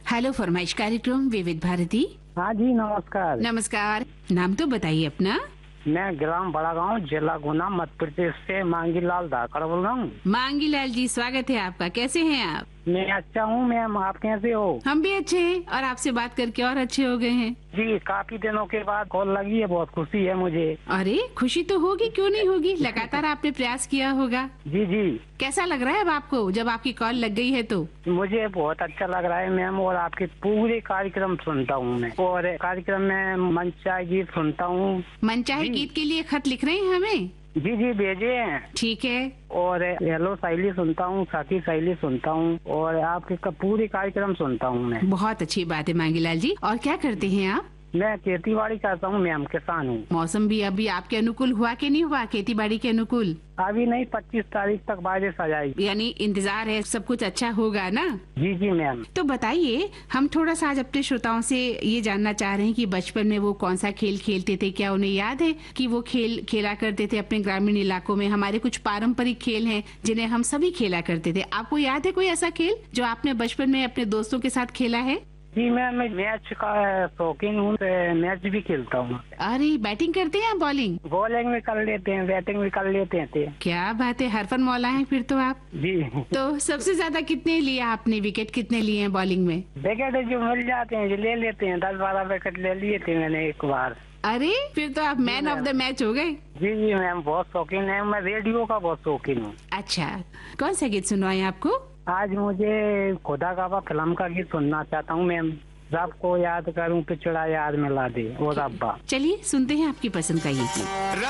Hello फरमाइश कार्यक्रम विविध भारती। हाँ जी नमस्कार। नमस्कार, नाम तो बताइए अपना। मैं ग्राम बड़ा गांव जिला गुना मध्य प्रदेश से मांगी लाल धाकड़ बोल रहा हूँ। मांगी लाल जी, स्वागत है आपका। कैसे हैं आप? मैं अच्छा हूँ मैम, आप कैसे हो? हम भी अच्छे हैं और आपसे बात करके और अच्छे हो गए हैं। जी काफी दिनों के बाद कॉल लगी है, बहुत खुशी है मुझे। अरे खुशी तो होगी, क्यों नहीं होगी। लगातार आपने प्रयास किया होगा। जी जी। कैसा लग रहा है अब आपको जब आपकी कॉल लग गई है तो? मुझे बहुत अच्छा लग रहा है मैम, और आपके पूरे कार्यक्रम सुनता हूँ मैं, और कार्यक्रम में मनचाहे गीत सुनता हूँ। मनचाहे गीत के लिए खत लिख रहे हैं हमें? जी जी भेजे हैं। ठीक है। और हेलो साइली सुनता हूँ, साथी साइली सुनता हूँ, और आपके पूरे कार्यक्रम सुनता हूँ मैं। बहुत अच्छी बात है मांगीलाल जी। और क्या करते हैं आप? मैं खेती बाड़ी करता हूँ मैम, किसान हूँ। मौसम भी अभी आपके अनुकूल हुआ कि नहीं हुआ, खेती बाड़ी के अनुकूल? अभी नहीं, 25 तारीख तक बारिश आ जाएगी। यानी इंतजार है, सब कुछ अच्छा होगा ना? जी जी मैम। तो बताइए, हम थोड़ा सा आज अपने श्रोताओं से ये जानना चाह रहे हैं कि बचपन में वो कौन सा खेल खेलते थे। क्या उन्हें याद है कि वो खेल खेला करते थे अपने ग्रामीण इलाकों में? हमारे कुछ पारंपरिक खेल हैं जिन्हें हम सभी खेला करते थे। आपको याद है कोई ऐसा खेल जो आपने बचपन में अपने दोस्तों के साथ खेला है? जी मैम, मैं मैच का शौकीन हूँ, मैच भी खेलता हूँ। अरे बैटिंग करते हैं या बॉलिंग? बॉलिंग भी कर लेते हैं, बैटिंग भी कर लेते थे। क्या बात है, हरफन मौला है फिर तो आप। जी। तो सबसे ज्यादा कितने लिया आपने, विकेट कितने लिए हैं बॉलिंग में? विकेट जो मिल जाते हैं जो ले लेते हैं, 10-12 विकेट ले लिए थे मैंने एक बार। अरे फिर तो आप मैन ऑफ द मैच हो गए। जी जी मैम, बहुत शौकीन है मैं, रेडियो का बहुत शौकीन हूँ। अच्छा, कौन सा गीत सुनवाएं आपको? आज मुझे खुदा का फिल्म का गीत सुनना चाहता हूँ मैम। सबको याद करूँ पिछड़ा याद मिला दे, और अब्बा। चलिए सुनते हैं आपकी पसंद का ये गीत।